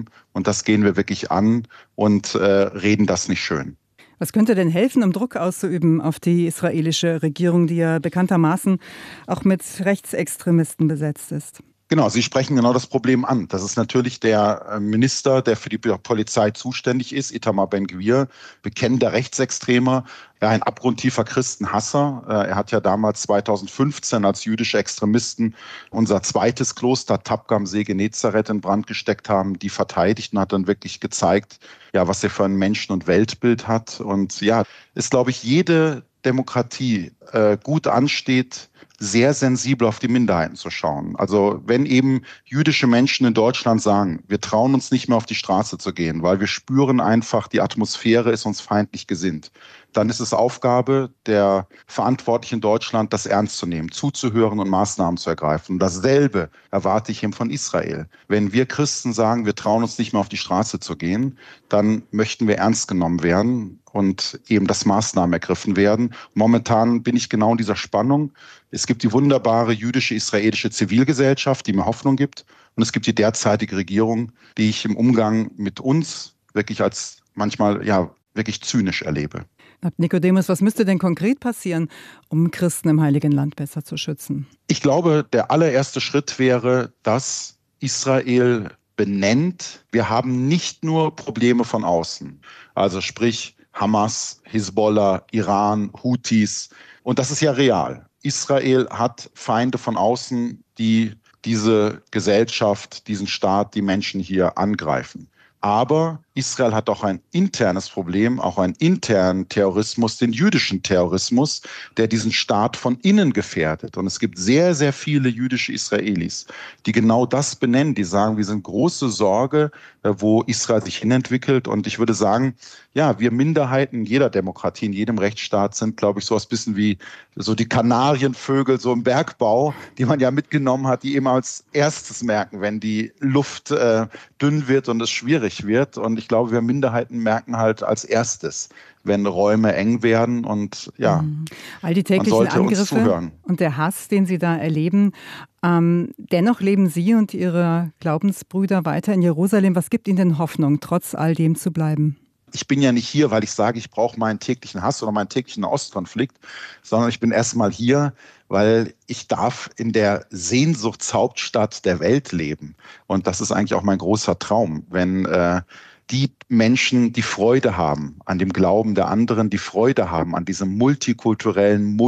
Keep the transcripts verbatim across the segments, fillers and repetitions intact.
Problem und das gehen wir wirklich an und äh, reden das nicht schön. Was könnte denn helfen, um Druck auszuüben auf die israelische Regierung, die ja bekanntermaßen auch mit Rechtsextremisten besetzt ist? Genau, Sie sprechen genau das Problem an. Das ist natürlich der Minister, der für die Polizei zuständig ist, Itamar Ben-Gvir, bekennender Rechtsextremer, ja, ein abgrundtiefer Christenhasser. Er hat ja damals zweitausendfünfzehn als jüdische Extremisten unser zweites Kloster Tabqa am See Genezareth in Brand gesteckt haben, die verteidigt und hat dann wirklich gezeigt, ja, was er für ein Menschen- und Weltbild hat. Und ja, ist, glaube ich, jede Demokratie äh, gut ansteht, sehr sensibel auf die Minderheiten zu schauen. Also wenn eben jüdische Menschen in Deutschland sagen, wir trauen uns nicht mehr auf die Straße zu gehen, weil wir spüren einfach, die Atmosphäre ist uns feindlich gesinnt, dann ist es Aufgabe der Verantwortlichen in Deutschland, das ernst zu nehmen, zuzuhören und Maßnahmen zu ergreifen. Und dasselbe erwarte ich eben von Israel. Wenn wir Christen sagen, wir trauen uns nicht mehr auf die Straße zu gehen, dann möchten wir ernst genommen werden und eben, dass Maßnahmen ergriffen werden. Momentan bin ich genau in dieser Spannung. Es gibt die wunderbare jüdische israelische Zivilgesellschaft, die mir Hoffnung gibt. Und es gibt die derzeitige Regierung, die ich im Umgang mit uns wirklich als manchmal ja wirklich zynisch erlebe. Nikodemus, was müsste denn konkret passieren, um Christen im Heiligen Land besser zu schützen? Ich glaube, der allererste Schritt wäre, dass Israel benennt, wir haben nicht nur Probleme von außen, also sprich Hamas, Hisbollah, Iran, Houthis. Und das ist ja real. Israel hat Feinde von außen, die diese Gesellschaft, diesen Staat, die Menschen hier angreifen. Aber Israel hat auch ein internes Problem, auch einen internen Terrorismus, den jüdischen Terrorismus, der diesen Staat von innen gefährdet. Und es gibt sehr, sehr viele jüdische Israelis, die genau das benennen, die sagen, wir sind große Sorge, wo Israel sich hinentwickelt. Und ich würde sagen, ja, wir Minderheiten in jeder Demokratie, in jedem Rechtsstaat sind, glaube ich, so ein bisschen wie so die Kanarienvögel so im Bergbau, die man ja mitgenommen hat, die immer als erstes merken, wenn die Luft äh, dünn wird und es schwierig wird. Und ich glaube, wir Minderheiten merken halt als erstes, wenn Räume eng werden und ja, mhm. All die man täglichen sollte uns Angriffe zuhören. Und der Hass, den Sie da erleben. Ähm, dennoch leben Sie und Ihre Glaubensbrüder weiter in Jerusalem. Was gibt Ihnen denn Hoffnung, trotz all dem zu bleiben? Ich bin ja nicht hier, weil ich sage, ich brauche meinen täglichen Hass oder meinen täglichen Ostkonflikt, sondern ich bin erstmal hier, weil ich darf in der Sehnsuchtshauptstadt der Welt leben. Und das ist eigentlich auch mein großer Traum, wenn äh, die Menschen, die Freude haben an dem Glauben der anderen, die Freude haben an diesem multikulturellen,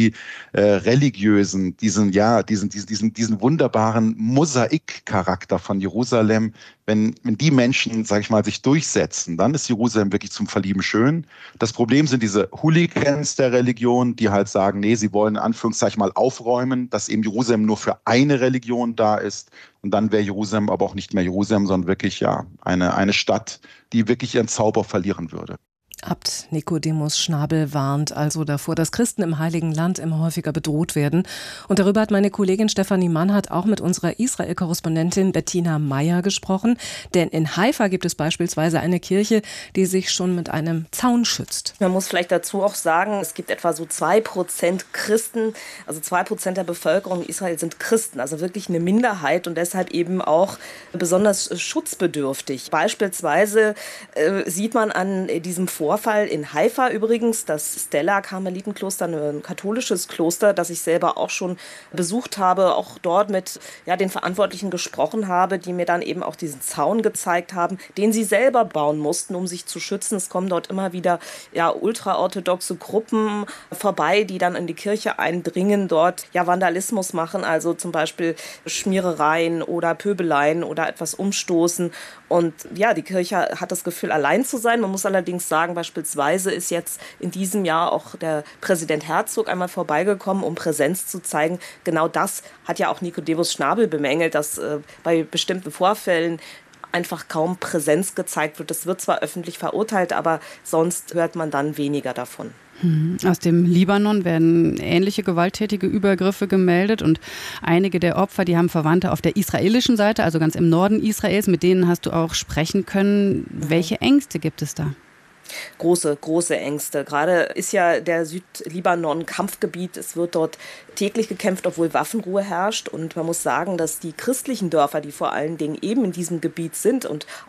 multireligiösen, diesen, ja, diesen, diesen, diesen, diesen wunderbaren Mosaikcharakter von Jerusalem. Wenn, wenn die Menschen, sage ich mal, sich durchsetzen, dann ist Jerusalem wirklich zum Verlieben schön. Das Problem sind diese Hooligans der Religion, die halt sagen, nee, sie wollen in Anführungszeichen mal aufräumen, dass eben Jerusalem nur für eine Religion da ist. Und dann wäre Jerusalem aber auch nicht mehr Jerusalem, sondern wirklich ja eine, eine Stadt, die wirklich ihren Zauber verlieren würde. Abt Nikodemus Schnabel warnt also davor, dass Christen im Heiligen Land immer häufiger bedroht werden. Und darüber hat meine Kollegin Stefanie Mannhardt auch mit unserer Israel-Korrespondentin Bettina Meyer gesprochen. Denn in Haifa gibt es beispielsweise eine Kirche, die sich schon mit einem Zaun schützt. Man muss vielleicht dazu auch sagen, es gibt etwa so zwei Prozent Christen, also zwei Prozent der Bevölkerung in Israel sind Christen, also wirklich eine Minderheit und deshalb eben auch besonders schutzbedürftig. Beispielsweise äh, sieht man an diesem Vorfall in Haifa übrigens, das Stella-Karmelitenkloster, ein katholisches Kloster, das ich selber auch schon besucht habe, auch dort mit ja, den Verantwortlichen gesprochen habe, die mir dann eben auch diesen Zaun gezeigt haben, den sie selber bauen mussten, um sich zu schützen. Es kommen dort immer wieder ja, ultraorthodoxe Gruppen vorbei, die dann in die Kirche eindringen, dort ja, Vandalismus machen, also zum Beispiel Schmierereien oder Pöbeleien oder etwas umstoßen. Und ja, die Kirche hat das Gefühl, allein zu sein. Man muss allerdings sagen, beispielsweise ist jetzt in diesem Jahr auch der Präsident Herzog einmal vorbeigekommen, um Präsenz zu zeigen. Genau das hat ja auch Nikodemus Schnabel bemängelt, dass äh, bei bestimmten Vorfällen einfach kaum Präsenz gezeigt wird. Das wird zwar öffentlich verurteilt, aber sonst hört man dann weniger davon. Aus dem Libanon werden ähnliche gewalttätige Übergriffe gemeldet und einige der Opfer, die haben Verwandte auf der israelischen Seite, also ganz im Norden Israels. Mit denen hast du auch sprechen können. Welche Ängste gibt es da? Große, große Ängste. Gerade ist ja der Südlibanon Kampfgebiet. Es wird dort täglich gekämpft, obwohl Waffenruhe herrscht. Und man muss sagen, dass die christlichen Dörfer, die vor allen Dingen eben in diesem Gebiet sind und